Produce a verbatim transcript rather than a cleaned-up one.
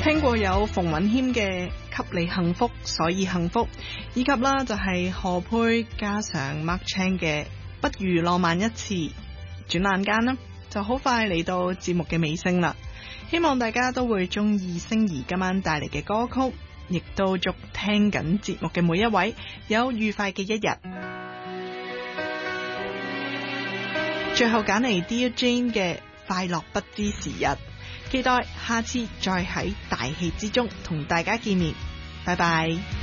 聽過有馮允謙嘅給你幸福所以幸福，以及啦就係何佩加上 Mark Chan 嘅不如浪漫一次。轉眼間啦就好快嚟到節目嘅尾聲啦，希望大家都會中意星兒今晚帶嚟嘅歌曲，亦都祝聽緊節目嘅每一位有愉快嘅一日。最後揀嚟 Dear Jane 嘅快樂不知時日，期待下次再喺大戲之中同大家見面，拜拜。